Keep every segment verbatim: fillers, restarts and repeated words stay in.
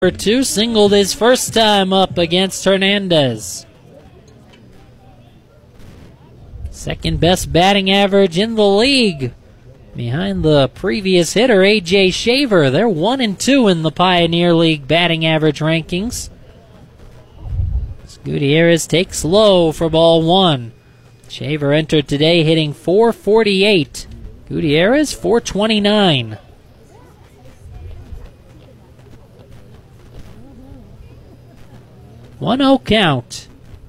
Number two singled his first time up against Hernandez. Second best batting average in the league, behind the previous hitter, A J Shaver. They're one and two in the Pioneer League batting average rankings. Gutierrez takes low for ball one. Shaver entered today hitting four forty-eight. Gutierrez four twenty-nine. one oh count.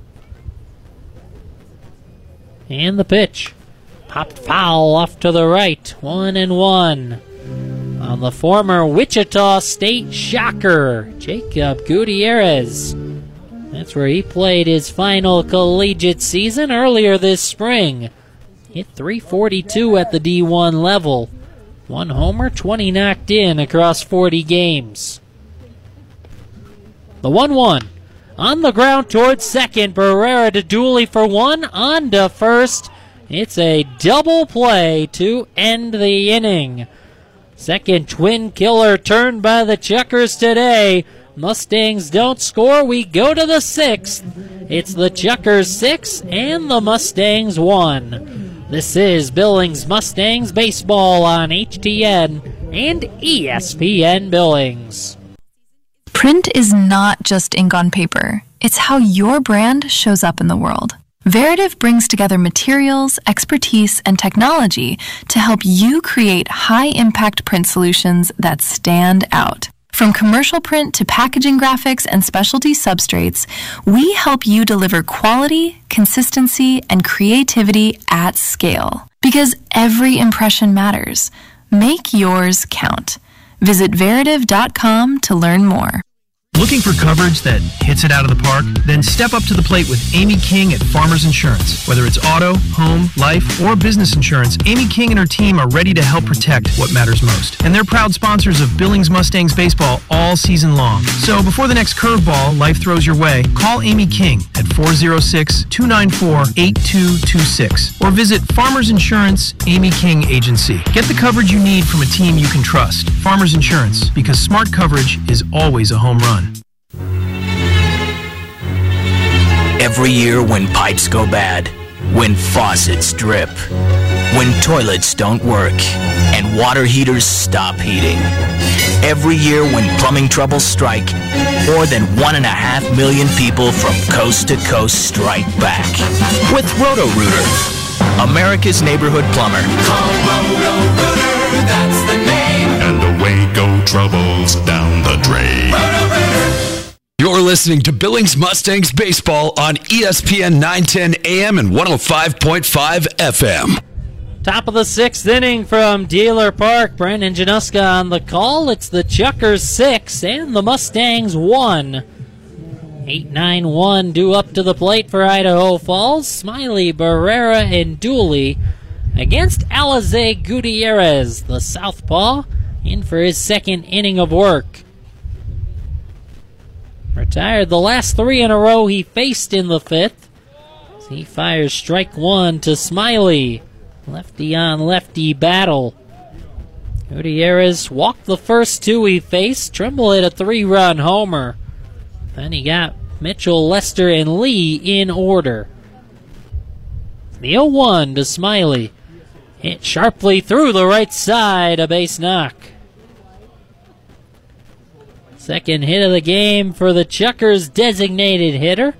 And the pitch. Popped foul off to the right. One and one. On the former Wichita State Shocker, Jacob Gutierrez. That's where he played his final collegiate season earlier this spring. Hit three forty-two at the D one level. One homer, twenty knocked in across forty games. The one one. On the ground towards second. Barrera to Dooley for one. On to first. It's a double play to end the inning. Second twin killer turned by the Chuckers today. Mustangs don't score. We go to the sixth. It's the Chuckers six and the Mustangs one. This is Billings Mustangs baseball on H T N and E S P N Billings. Print is not just ink on paper. It's how your brand shows up in the world. Veritiv brings together materials, expertise, and technology to help you create high-impact print solutions that stand out. From commercial print to packaging graphics and specialty substrates, we help you deliver quality, consistency, and creativity at scale. Because every impression matters. Make yours count. Visit Veritiv dot com to learn more. Looking for coverage that hits it out of the park? Then step up to the plate with Amy King at Farmers Insurance. Whether it's auto, home, life, or business insurance, Amy King and her team are ready to help protect what matters most. And they're proud sponsors of Billings Mustangs baseball all season long. So before the next curveball life throws your way, call Amy King at four oh six, two nine four, eight two two six or visit Farmers Insurance Amy King Agency. Get the coverage you need from a team you can trust. Farmers Insurance, because smart coverage is always a home run. Every year when pipes go bad, when faucets drip, when toilets don't work, and water heaters stop heating. Every year when plumbing troubles strike, more than one and a half million people from coast to coast strike back. With Roto-Rooter, America's neighborhood plumber. Call Roto-Rooter, that's the name. And away go troubles down the drain. Roto-Rooter. You're listening to Billings Mustangs baseball on E S P N nine ten A M and one oh five point five F M. Top of the sixth inning from Dealer Park. Brandon Januska on the call. It's the Chuckers six and the Mustangs one. eight nine one due up to the plate for Idaho Falls. Smiley, Barrera, and Dooley against Alize Gutierrez, the southpaw, in for his second inning of work. Retired the last three in a row he faced in the fifth. As he fires strike one to Smiley. Lefty on lefty battle. Gutierrez walked the first two he faced. Trimble hit a three-run homer. Then he got Mitchell, Lester, and Lee in order. The oh one to Smiley. Hit sharply through the right side, a base knock. Second hit of the game for the Chuckers designated hitter.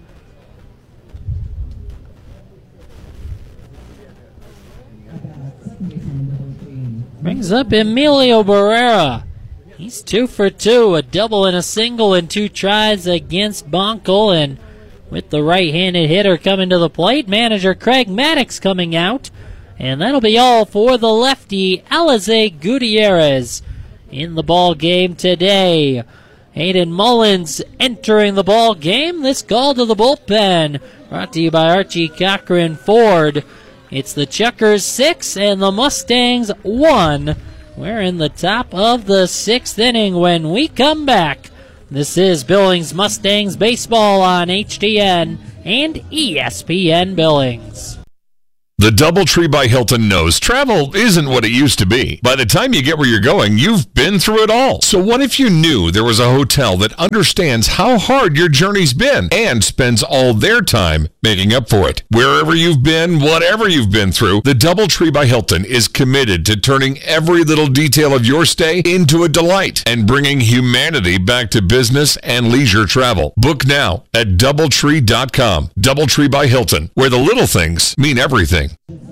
Brings up Emilio Barrera. He's two for two, a double and a single in two tries against Bonkel. And with the right-handed hitter coming to the plate, manager Craig Maddox coming out. And that'll be all for the lefty, Alize Gutierrez, in the ball game today. Hayden Mullins entering the ball game. This call to the bullpen brought to you by Archie Cochran Ford. It's the Chuckers six and the Mustangs one. We're in the top of the sixth inning when we come back. This is Billings Mustangs baseball on H T N and E S P N Billings. The DoubleTree by Hilton knows travel isn't what it used to be. By the time you get where you're going, you've been through it all. So what if you knew there was a hotel that understands how hard your journey's been and spends all their time making up for it? Wherever you've been, whatever you've been through, the DoubleTree by Hilton is committed to turning every little detail of your stay into a delight and bringing humanity back to business and leisure travel. Book now at doubletree dot com. DoubleTree by Hilton, where the little things mean everything.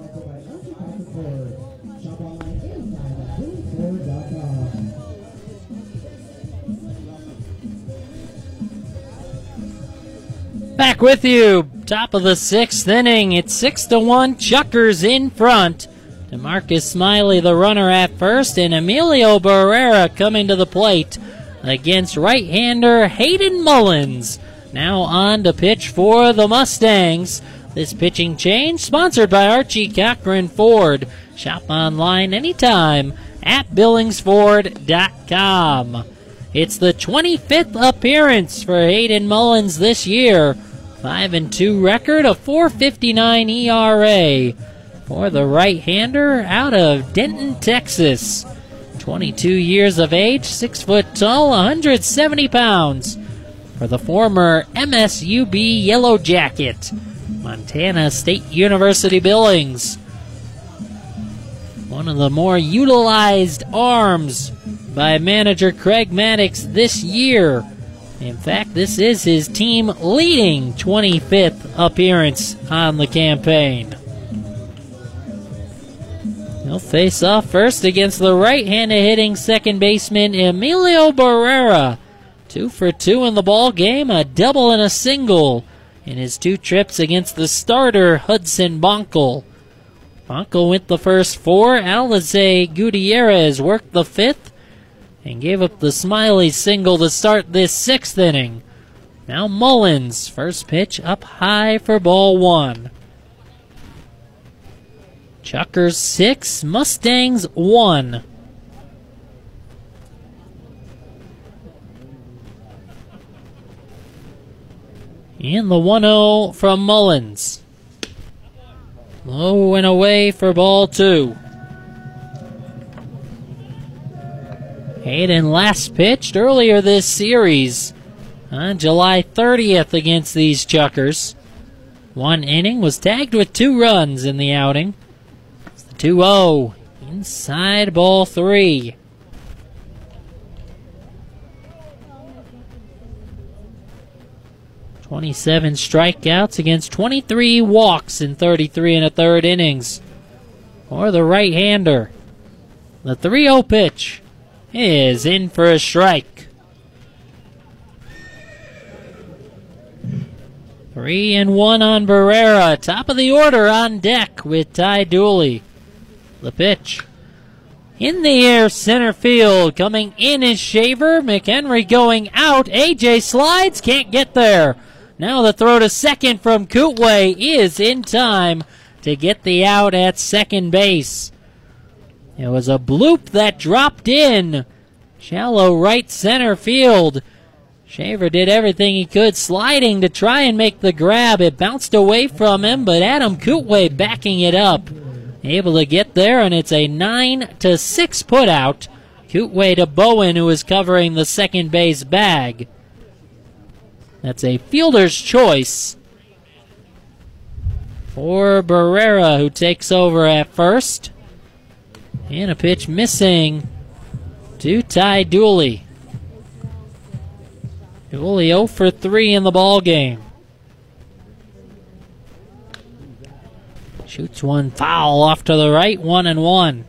Back with you. Top of the sixth inning. It's six to one. Chuckers in front. DeMarcus Smiley, the runner at first, and Emilio Barrera coming to the plate against right-hander Hayden Mullins. Now on to pitch for the Mustangs. This pitching change sponsored by Archie Cochran Ford. Shop online anytime at billings ford dot com. It's the twenty-fifth appearance for Hayden Mullins this year. five and two record, a four fifty-nine E R A for the right-hander out of Denton, Texas. twenty-two years of age, six foot tall, one hundred seventy pounds. For the former M S U B Yellow Jacket, Montana State University Billings. One of the more utilized arms by manager Craig Maddox this year. In fact, this is his team leading twenty-fifth appearance on the campaign. He'll face off first against the right-handed hitting second baseman Emilio Barrera. Two for two in the ball game, a double and a single in his two trips against the starter Hudson Bonkel. Bonkel went the first four. Alize Gutierrez worked the fifth and gave up the Smiley single to start this sixth inning. Now Mullins, first pitch up high for ball one. Chuckers six, Mustangs one. And the one oh from Mullins. Low and away for ball two. Hayden last pitched earlier this series on July thirtieth against these Chuckers. One inning, was tagged with two runs in the outing. It's the two oh inside ball three. twenty-seven strikeouts against twenty-three walks in thirty-three and a third innings for the right-hander. The three oh pitch is in for a strike. Three and one on Barrera. Top of the order on deck with Ty Dooley. The pitch in the air, center field. Coming in is Shaver. McHenry going out. A J slides, can't get there. Now the throw to second from Kootway is in time to get the out at second base. It was a bloop that dropped in. Shallow right center field. Shaver did everything he could sliding to try and make the grab. It bounced away from him, but Adam Kootway backing it up. Able to get there, and it's a nine to six putout. Kootway to Bowen, who is covering the second base bag. That's a fielder's choice for Barrera, who takes over at first. And a pitch missing to Ty Dooley. Dooley oh for three in the ball game. Shoots one foul off to the right, one and one.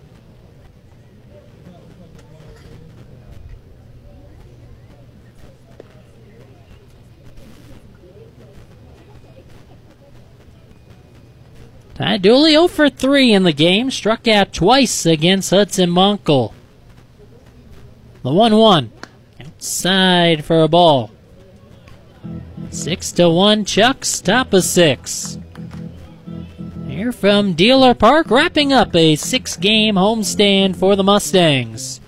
Ty Dooley oh for three in the game, struck out twice against Hudson Bonkel. The one one, outside for a ball. Six to one, Chucks, top of six. Here from Dealer Park, wrapping up a six-game homestand for the Mustangs.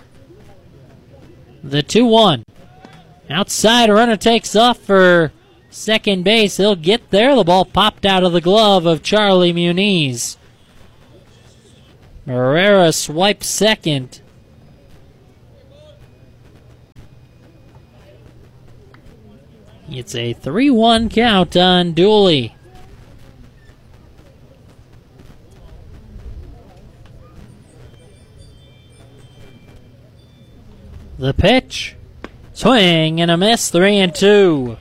The two one, outside, runner takes off for second base. He'll get there. The ball popped out of the glove of Charlie Muniz. Barrera swipes second. It's a three one count on Dooley. The pitch. Swing and a miss, three and two.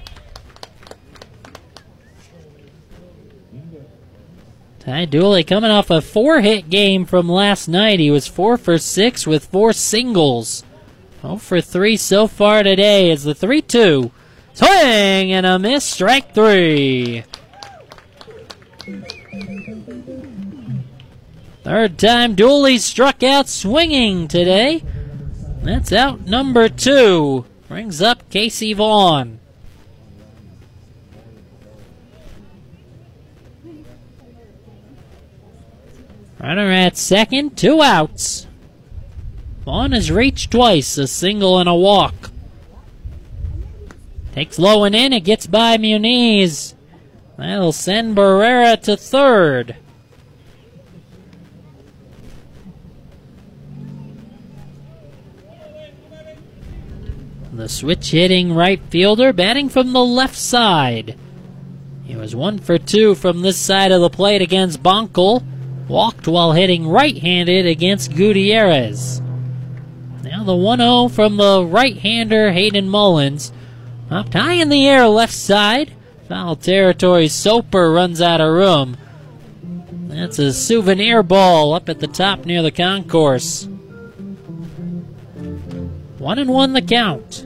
Ty Dooley coming off a four-hit game from last night. He was four for six with four singles. oh for three so far today as the three two. Swing and a miss, strike three. Third time Dooley struck out swinging today. That's out number two. Brings up Casey Vaughn. Runner at second, two outs. Vaughn has reached twice, a single and a walk. Takes low and in, it gets by Muniz. That'll send Barrera to third. The switch-hitting right fielder batting from the left side. He was one for two from this side of the plate against Bonkel. Walked while hitting right-handed against Gutierrez. Now the one oh from the right-hander Hayden Mullins. Up high in the air left side. Foul territory. Soper runs out of room. That's a souvenir ball up at the top near the concourse. One and one the count.